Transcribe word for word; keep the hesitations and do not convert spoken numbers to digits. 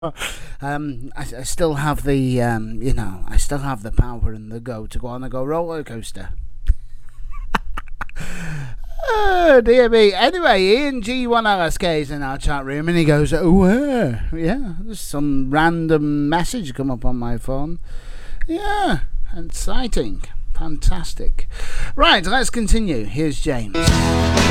um, I, I still have the, um, you know, I still have the power and the go to go on and go roller coaster. Oh dear me. Anyway, Ian G one L S K is in our chat room and he goes, "Oh, uh, yeah, there's some random message come up on my phone. Yeah, exciting, fantastic. Right, let's continue. Here's James."